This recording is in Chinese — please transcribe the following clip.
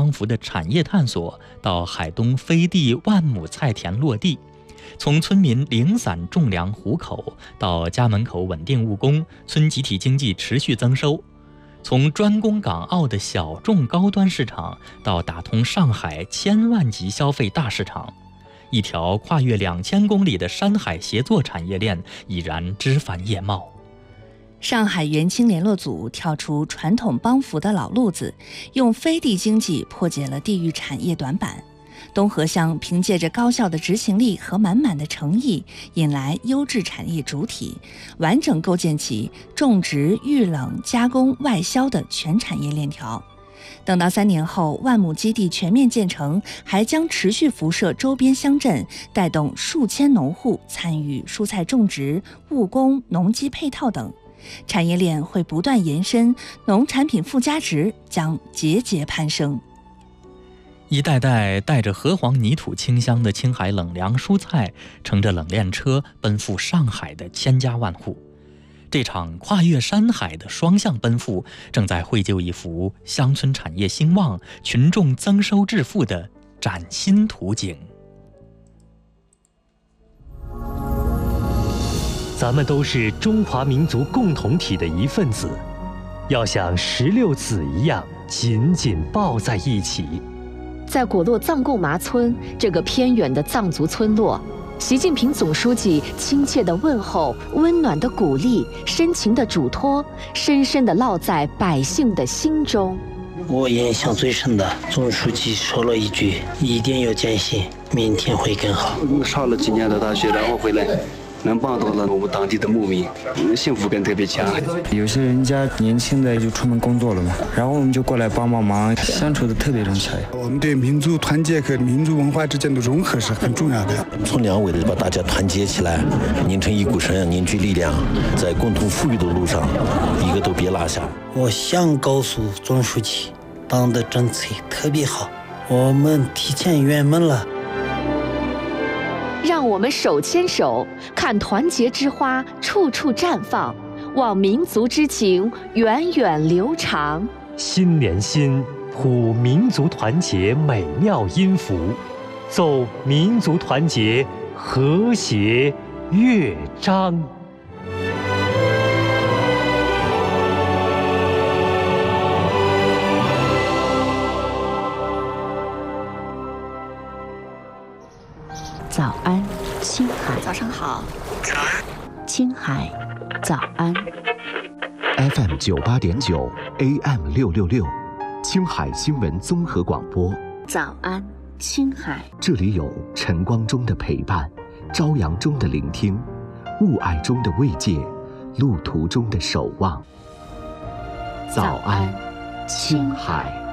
帮扶的产业探索到海东飞地万亩菜田落地，从村民零散种粮糊口到家门口稳定务工，村集体经济持续增收。从专攻港澳的小众高端市场到打通上海千万级消费大市场，一条跨越2000公里的山海协作产业链已然枝繁叶茂。 上海元青联络组跳出传统帮扶的老路子，用飞地经济破解了地域产业短板。东河乡凭借着高效的执行力和满满的诚意，引来优质产业主体，完整构建起种植、预冷、加工、外销的全产业链条。等到3年后，万亩基地全面建成，还将持续辐射周边乡镇，带动数千农户参与蔬菜种植、务工、农机配套等。产业链会不断延伸，农产品附加值将节节攀升。 一代代带着河黄泥土清香的青海冷粮蔬菜，乘着冷链车奔赴上海的千家万户。这场跨越山海的双向奔赴，正在绘就一幅乡村产业兴旺、群众增收致富的崭新图景。 咱们都是中华民族共同体的一份子，要像16子一样紧紧抱在一起。 在果洛藏贡麻村这个偏远的藏族村落，习近平总书记亲切的问候、温暖的鼓励、深情的嘱托，深深地烙在百姓的心中。 我印象最深的，总书记说了一句：“一定要坚信，明天会更好。” 上了几年的大学，然后回来。能帮到了我们当地的牧民，幸福感特别强。 有些人家年轻的就出门工作了嘛，然后我们就过来帮忙，相处的特别融洽。 我们对民族团结和民族文化之间的融合是很重要的。 从两位的把大家团结起来，拧成一股绳，凝聚力量，在共同富裕的路上，一个都别落下。 我想告诉总书记，党的政策特别好，我们提前圆满了。 让我们手牵手，看团结之花处处绽放，望民族之情源远流长。 心连心，谱民族团结美妙音符，奏民族团结和谐乐章。 早安，青海。 早上好。 青海，早安。 FM 98.9 AM 666，青海新闻综合广播。 早安，青海。 这里有晨光中的陪伴，朝阳中的聆听，雾霭中的慰藉，路途中的守望。早安，青海。